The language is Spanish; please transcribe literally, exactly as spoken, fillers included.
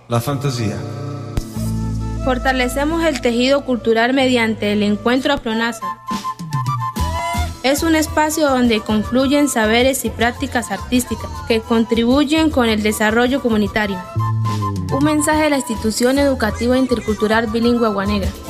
La fantasía. Fortalecemos el tejido cultural mediante el encuentro Afronaza. Es un espacio donde confluyen saberes y prácticas artísticas que contribuyen con el desarrollo comunitario. Un mensaje de la Institución Educativa Intercultural Bilingüe Agua Negra.